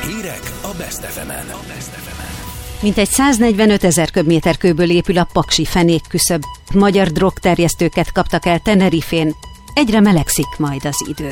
Hírek a Best FM-en. Mintegy 145 000 köbméter-kőből épül a paksi fenékküszöb. Magyar drogterjesztőket kaptak el Tenerifén. Egyre melegszik majd az idő.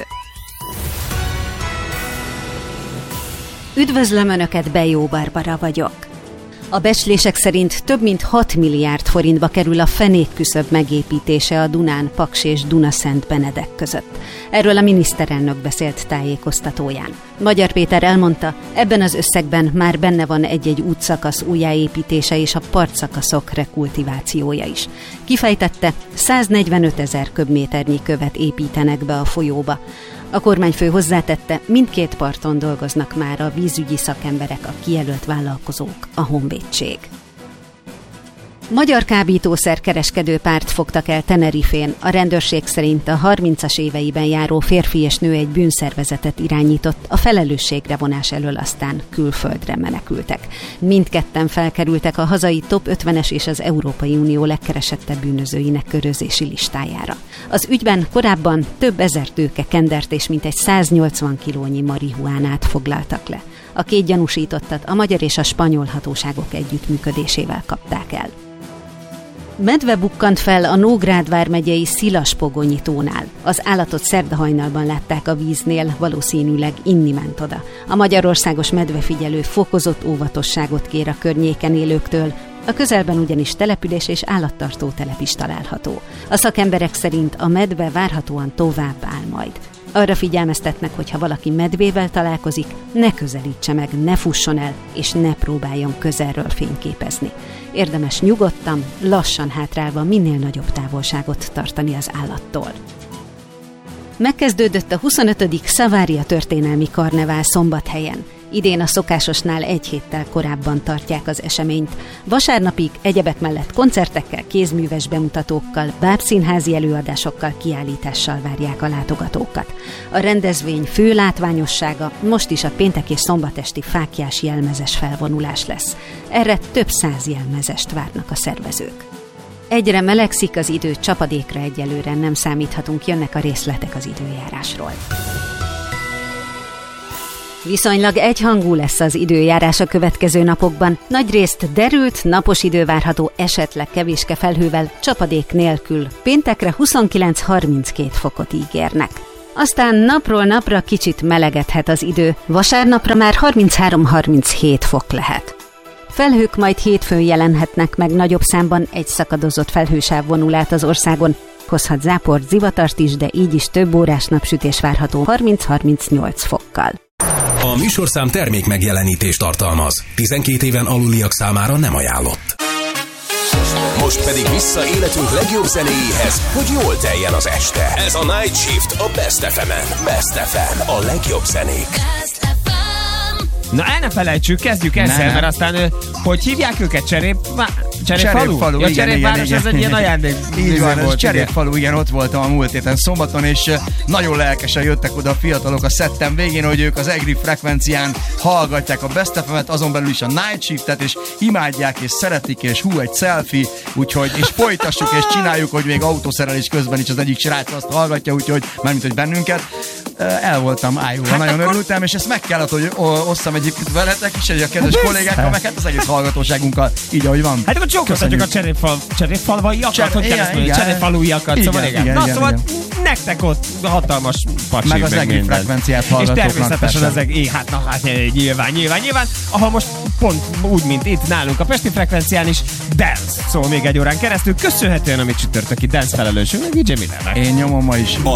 Üdvözlöm Önöket, Bejó Barbara vagyok. A becslések szerint több mint 6 milliárd forintba kerül a fenékküszöb megépítése a Dunán, Paks és Dunaszent Benedek között. Erről a miniszterelnök beszélt tájékoztatóján. Magyar Péter elmondta, ebben az összegben már benne van egy-egy útszakasz újjáépítése és a partszakaszok rekultivációja is. Kifejtette, 145 000 köbméternyi követ építenek be a folyóba. A kormányfő hozzátette, mindkét parton dolgoznak már a vízügyi szakemberek, a kijelölt vállalkozók, a honvédség. Magyar kábítószer-kereskedő párt fogtak el Tenerifén. A rendőrség szerint a 30-as éveiben járó férfi és nő egy bűnszervezetet irányított, a felelősségre vonás elől aztán külföldre menekültek. Mindketten felkerültek a hazai top 50-es és az Európai Unió legkeresettebb bűnözőinek körözési listájára. Az ügyben korábban több ezer tőke kendert és mintegy 180 kilónyi marihuánát foglaltak le. A két gyanúsítottat a magyar és a spanyol hatóságok együttműködésével kapták el. Medve bukkant fel a Nógrád vármegyei Szilaspogonyi tónál. Az állatot szerdahajnalban látták a víznél, valószínűleg inni ment oda. A Magyarországos Medvefigyelő fokozott óvatosságot kér a környéken élőktől, a közelben ugyanis település és állattartó telep is található. A szakemberek szerint a medve várhatóan tovább áll majd. Arra figyelmeztetnek, hogy ha valaki medvével találkozik, ne közelítse meg, ne fusson el, és ne próbáljon közelről fényképezni. Érdemes nyugodtan, lassan hátrálva minél nagyobb távolságot tartani az állattól. Megkezdődött a 25. Szavária történelmi karnevál Szombathelyen. Idén a szokásosnál egy héttel korábban tartják az eseményt. Vasárnapig egyebek mellett koncertekkel, kézműves bemutatókkal, bábszínházi előadásokkal, kiállítással várják a látogatókat. A rendezvény fő látványossága most is a péntek és szombatesti fáklyás jelmezes felvonulás lesz. Erre több 100 jelmezest várnak a szervezők. Egyre melegszik az idő, csapadékra egyelőre nem számíthatunk, jönnek a részletek az időjárásról. Viszonylag egyhangú lesz az időjárás a következő napokban. Nagyrészt derült, napos idő várható, esetleg kevéske felhővel, csapadék nélkül. Péntekre 29-32 fokot ígérnek. Aztán napról napra kicsit melegedhet az idő, vasárnapra már 33-37 fok lehet. Felhők majd hétfőn jelenhetnek meg nagyobb számban, egy szakadozott felhősáv vonul át az országon. Hozhat záport, zivatart is, de így is több órás napsütés várható 30-38 fokkal. A műsorszám termék megjelenítést tartalmaz. 12 éven aluliak számára nem ajánlott. Most pedig vissza életünk legjobb zenéjéhez, hogy jól teljen az este. Ez a Night Shift a Best FM-en. Best FM, a legjobb zenék. Na el ne felejtsük, kezdjük ezzel, mert aztán, hogy hívják őket, Cserépfalu? Ja, Cserépváros, ez egy ilyen ajándék. Így van, ez Cserépfalu, igen, ott voltam a múlt héten szombaton, és nagyon lelkesen jöttek oda a fiatalok a szettem végén, hogy ők az EGRI frekvencián hallgatják a Best FM-et, azon belül is a Night Shift-et, és imádják, és szeretik, és egy selfie, úgyhogy, és folytassuk, és csináljuk, hogy még autószerelés közben is az egyik srác azt hallgatja, úgyhogy, mármint, hogy bennünket. El voltam ájúval, nagyon örültem, és ezt meg kellett, hogy osszam egyébként veletek is, egy a kedves kollégákkal, meg hát az egész hallgatóságunkkal, így ahogy van. Hát akkor csókoltatjuk a cserépfalvaiakat, hogy kell ezt mondani, cserépfaluiakat, szóval igen. Na szóval nektek ott hatalmas pacsi, meg az EGRI frekvenciát hallgatóknak. És természetesen az EGRI, nyilván, ahol most pont úgy, mint itt nálunk a pesti frekvencián is dance, szóval még egy órán keresztül, köszönhetően, amit csütörtöki dance felelősünk, meg DJ Millernek. Én nyomom ma is.